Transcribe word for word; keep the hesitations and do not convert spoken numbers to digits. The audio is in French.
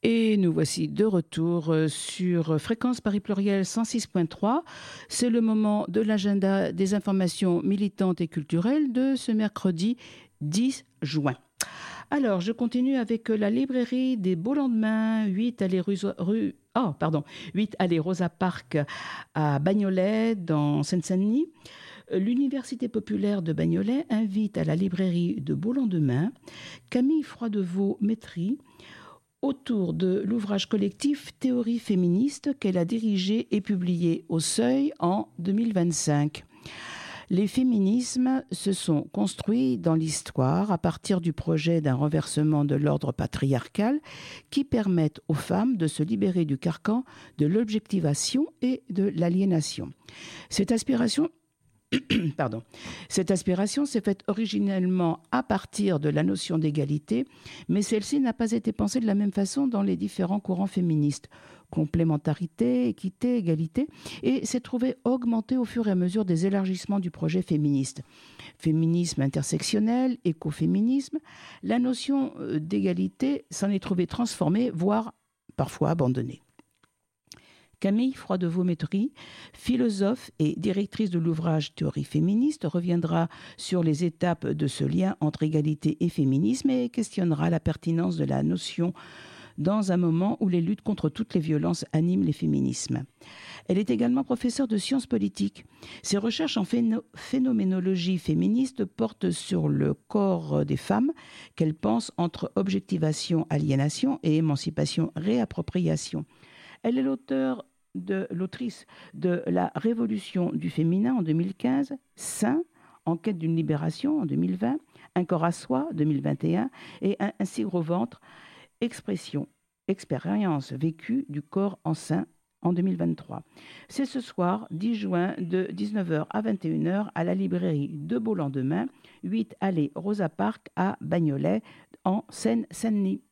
Et nous voici de retour euh, sur Fréquence Paris Pluriel cent six point trois. C'est le moment de l'agenda des informations militantes et culturelles de ce mercredi dix juin. Alors, je continue avec la librairie des Beaux Lendemains, huit allée rue, rue oh, pardon, huit allée Rosa Park à Bagnolet, dans Seine-Saint-Denis. L'Université populaire de Bagnolet invite à la librairie de Beaux Lendemains Camille Froidevaux-Métry autour de l'ouvrage collectif Théorie féministe qu'elle a dirigé et publié au Seuil en deux mille vingt-cinq. Les féminismes se sont construits dans l'histoire à partir du projet d'un renversement de l'ordre patriarcal qui permette aux femmes de se libérer du carcan de l'objectivation et de l'aliénation. Cette aspiration Pardon. Cette aspiration s'est faite originellement à partir de la notion d'égalité, mais celle-ci n'a pas été pensée de la même façon dans les différents courants féministes. Complémentarité, équité, égalité, et s'est trouvée augmentée au fur et à mesure des élargissements du projet féministe. Féminisme intersectionnel, écoféminisme, la notion d'égalité s'en est trouvée transformée, voire parfois abandonnée. Camille Froidevaux-Métry, philosophe et directrice de l'ouvrage Théorie féministe, reviendra sur les étapes de ce lien entre égalité et féminisme et questionnera la pertinence de la notion dans un moment où les luttes contre toutes les violences animent les féminismes. Elle est également professeure de sciences politiques. Ses recherches en phéno- phénoménologie féministe portent sur le corps des femmes qu'elle pense entre objectivation, aliénation et émancipation, réappropriation. Elle est l'auteure de l'autrice de La Révolution du féminin en deux mille quinze, Sein, En quête d'une libération en deux mille vingt, Un corps à soi deux mille vingt et un et Un, un si gros ventre, Expression, expérience vécue du corps en sein en deux mille vingt-trois. C'est ce soir, dix juin, de dix-neuf heures à vingt et une heures à la librairie de Beaux Lendemains, huit allée Rosa Park à Bagnolet, en Seine-Saint-Denis.